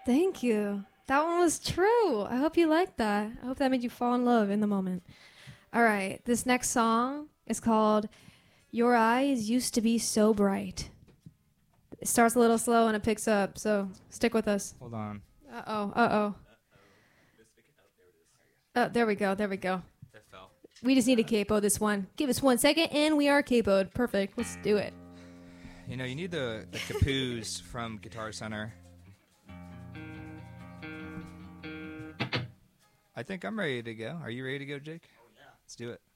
Thank you. That one was true. I hope you liked that. I hope that made you fall in love in the moment. All right. This next song is called Your Eyes Used to Be So Bright. It starts a little slow and it picks up, so stick with us. Hold on. Uh-oh. There we go. That fell. We just need to capo this one. Give us 1 second, and we are capoed. Perfect. Let's do it. You know, you need the capoos from Guitar Center. I think I'm ready to go. Are you ready to go, Jake? Oh, yeah. Let's do it.